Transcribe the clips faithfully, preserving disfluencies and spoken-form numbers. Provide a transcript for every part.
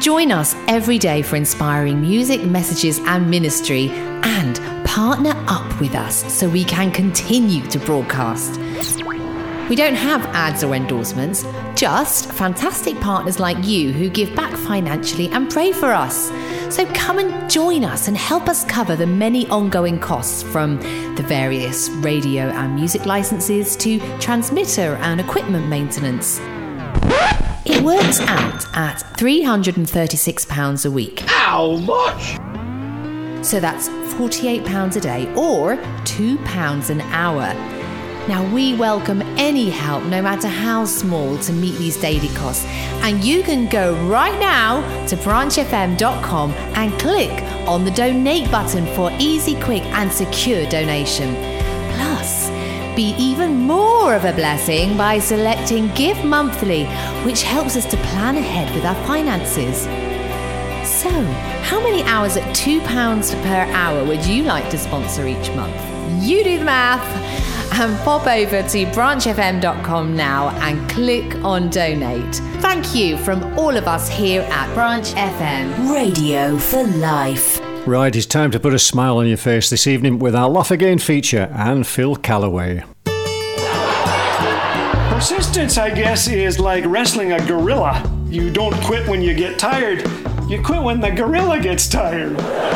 Join us every day for inspiring music, messages and ministry, and partner up with us so we can continue to broadcast. We don't have ads or endorsements, just fantastic partners like you who give back financially and pray for us. So come and join us and help us cover the many ongoing costs, from the various radio and music licenses to transmitter and equipment maintenance. It works out at three hundred thirty-six pounds a week. How much? So that's forty-eight pounds a day, or two pounds an hour. Now, we welcome any help, no matter how small, to meet these daily costs. And you can go right now to branch f m dot com and click on the donate button for easy, quick and secure donation. Plus, be even more of a blessing by selecting Give Monthly, which helps us to plan ahead with our finances. So, how many hours at two pounds per hour would you like to sponsor each month? You do the math and pop over to branch f m dot com now and click on donate. Thank you from all of us here at Branch F M. Radio for life. Right, it's time to put a smile on your face this evening with our Laugh Again feature and Phil Callaway. Persistence, I guess, is like wrestling a gorilla. You don't quit when you get tired. You quit when the gorilla gets tired.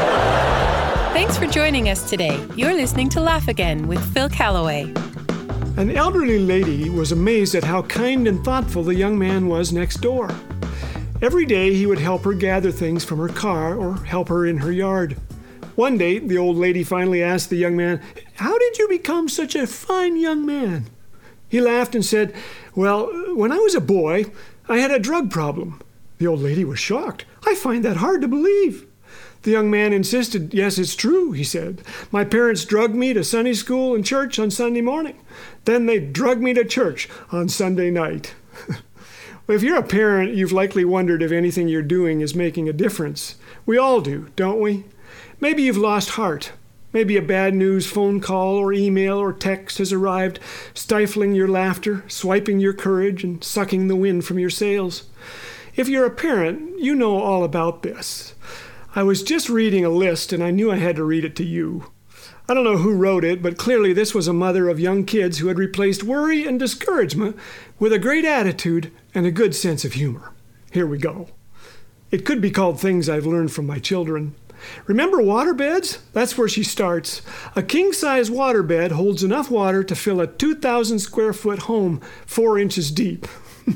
Thanks for joining us today. You're listening to Laugh Again with Phil Callaway. An elderly lady was amazed at how kind and thoughtful the young man was next door. Every day he would help her gather things from her car or help her in her yard. One day, the old lady finally asked the young man, "How did you become such a fine young man?" He laughed and said, "Well, when I was a boy, I had a drug problem." The old lady was shocked. "I find that hard to believe." The young man insisted. "Yes, it's true," he said. "My parents drugged me to Sunday school and church on Sunday morning. Then they drugged me to church on Sunday night." Well, if you're a parent, you've likely wondered if anything you're doing is making a difference. We all do, don't we? Maybe you've lost heart. Maybe a bad news phone call or email or text has arrived, stifling your laughter, swiping your courage, and sucking the wind from your sails. If you're a parent, you know all about this. I was just reading a list and I knew I had to read it to you. I don't know who wrote it, but clearly this was a mother of young kids who had replaced worry and discouragement with a great attitude and a good sense of humor. Here we go. It could be called Things I've Learned from My Children. Remember waterbeds? That's where she starts. A king-size waterbed holds enough water to fill a two thousand square foot home four inches deep.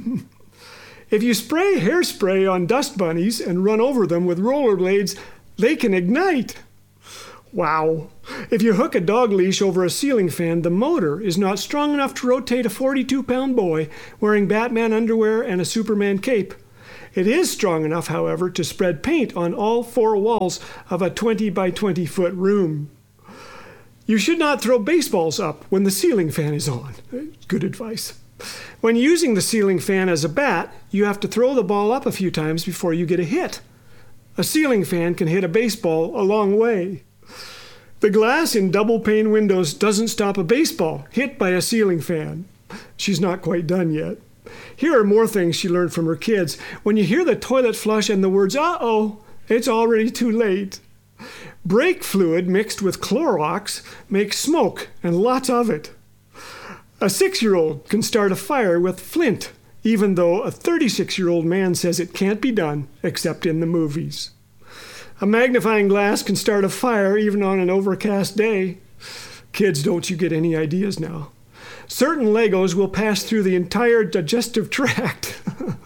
If you spray hairspray on dust bunnies and run over them with rollerblades, they can ignite. Wow. If you hook a dog leash over a ceiling fan, the motor is not strong enough to rotate a forty-two pound boy wearing Batman underwear and a Superman cape. It is strong enough, however, to spread paint on all four walls of a twenty by twenty foot room. You should not throw baseballs up when the ceiling fan is on. Good advice. When using the ceiling fan as a bat, you have to throw the ball up a few times before you get a hit. A ceiling fan can hit a baseball a long way. The glass in double-pane windows doesn't stop a baseball hit by a ceiling fan. She's not quite done yet. Here are more things she learned from her kids. When you hear the toilet flush and the words, "uh-oh," it's already too late. Brake fluid mixed with Clorox makes smoke, and lots of it. A six-year-old can start a fire with Flint, even though a thirty-six-year-old man says it can't be done except in the movies. A magnifying glass can start a fire even on an overcast day. Kids, don't you get any ideas now. Certain Legos will pass through the entire digestive tract.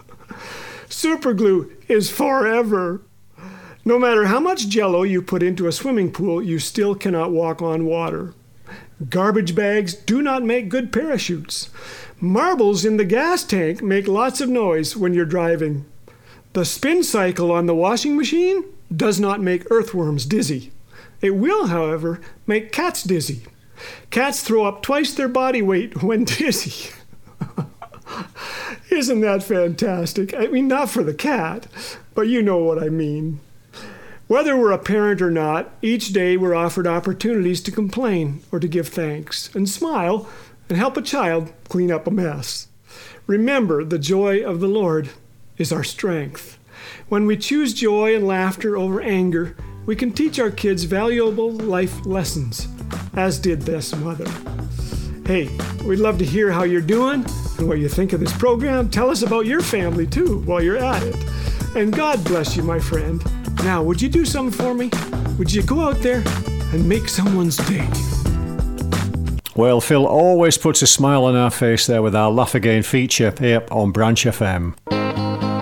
Superglue is forever. No matter how much Jell-O you put into a swimming pool, you still cannot walk on water. Garbage bags do not make good parachutes. Marbles in the gas tank make lots of noise when you're driving. The spin cycle on the washing machine does not make earthworms dizzy. It will, however, make cats dizzy. Cats throw up twice their body weight when dizzy. Isn't that fantastic? I mean, not for the cat, but you know what I mean. Whether we're a parent or not, each day we're offered opportunities to complain or to give thanks and smile and help a child clean up a mess. Remember, the joy of the Lord is our strength. When we choose joy and laughter over anger, we can teach our kids valuable life lessons, as did this mother. Hey, we'd love to hear how you're doing and what you think of this program. Tell us about your family, too, while you're at it. And God bless you, my friend. Now, would you do something for me? Would you go out there and make someone's day? Well, Phil always puts a smile on our face there with our Laugh Again feature here on Branch F M.